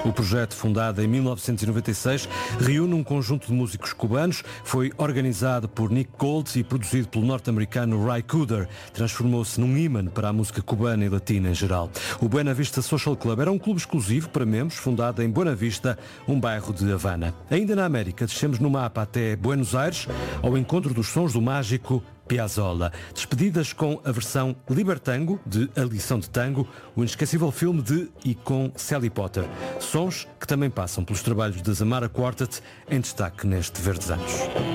O projeto, fundado em 1996, reúne um conjunto de músicos cubanos, foi organizado por Nick Gold e produzido pelo norte-americano Ry Cooder. Transformou-se num ímã para a música cubana e latina em geral. O Buena Vista Social Club era um clube exclusivo para membros, fundado em Buena Vista, um bairro de Havana. Ainda na América, descemos no mapa até Buenos Aires, ao encontro dos sons do mágico Piazzolla. Despedidas com a versão Libertango, de A Lição de Tango, o inesquecível filme de e com Sally Potter. Sons que também passam pelos trabalhos da Zamara Quartet, em destaque neste Verdes Anos.